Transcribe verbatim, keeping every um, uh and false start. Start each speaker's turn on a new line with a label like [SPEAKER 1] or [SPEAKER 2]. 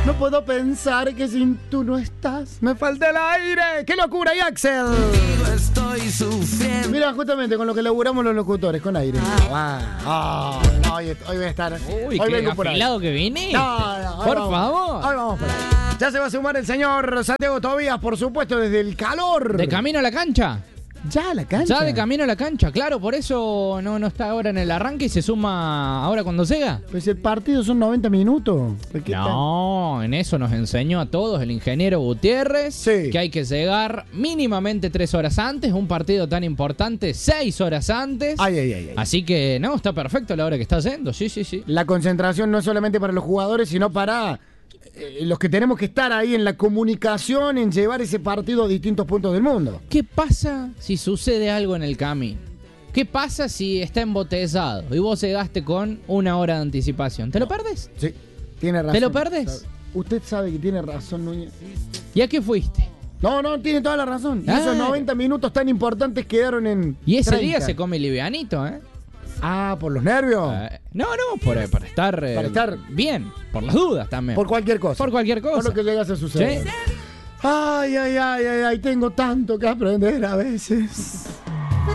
[SPEAKER 1] No puedo pensar que sin tú no estás. Me falta el aire. ¡Qué locura, y Axel!
[SPEAKER 2] Estoy sufriendo.
[SPEAKER 1] Mira, justamente con lo que laburamos los locutores, con aire. Ah, ah, no, hoy, hoy voy a estar.
[SPEAKER 3] Uy,
[SPEAKER 1] hoy
[SPEAKER 3] qué
[SPEAKER 1] vengo por ahí.
[SPEAKER 3] afilado que viniste.
[SPEAKER 1] No, no, hoy
[SPEAKER 3] por
[SPEAKER 1] vamos,
[SPEAKER 3] favor.
[SPEAKER 1] Hoy vamos por ahí. Ya se va a sumar el señor Santiago Tobías, por supuesto, desde el calor.
[SPEAKER 3] ¿De camino a la cancha?
[SPEAKER 1] Ya a la cancha.
[SPEAKER 3] Ya de camino a la cancha, claro, por eso no, no está ahora en el arranque y se suma ahora cuando llega.
[SPEAKER 1] Pues el partido son noventa minutos. ¿Qué
[SPEAKER 3] No, tal? En eso nos enseñó a todos el ingeniero Gutiérrez
[SPEAKER 1] sí.
[SPEAKER 3] que hay que llegar mínimamente tres horas antes, un partido tan importante, seis horas antes.
[SPEAKER 1] Ay, ay, ay, ay.
[SPEAKER 3] Así que no, está perfecto la hora que está yendo, sí, sí, sí.
[SPEAKER 1] La concentración no es solamente para los jugadores, sino para eh, los que tenemos que estar ahí en la comunicación, en llevar ese partido a distintos puntos del mundo.
[SPEAKER 3] ¿Qué pasa si sucede algo en el camino? ¿Qué pasa si está embotellado y vos llegaste con una hora de anticipación? ¿Te lo perdés?
[SPEAKER 1] Sí, tiene razón.
[SPEAKER 3] ¿Te lo perdés?
[SPEAKER 1] Usted sabe que tiene razón, Núñez.
[SPEAKER 3] ¿Y a qué fuiste?
[SPEAKER 1] No, no, tiene toda la razón. Y
[SPEAKER 3] Ah.
[SPEAKER 1] esos noventa minutos tan importantes quedaron en
[SPEAKER 3] Y ese
[SPEAKER 1] treinta.
[SPEAKER 3] día se come livianito, ¿eh?
[SPEAKER 1] Ah, ¿por los nervios?
[SPEAKER 3] Eh, no, no, por, para estar, eh,
[SPEAKER 1] Para estar
[SPEAKER 3] bien, por las dudas también.
[SPEAKER 1] Por cualquier cosa.
[SPEAKER 3] Por cualquier cosa.
[SPEAKER 1] Por lo que llegase a suceder.
[SPEAKER 3] ¿Sí?
[SPEAKER 1] Ay, ay, ay, ay, ay, tengo tanto que aprender a veces.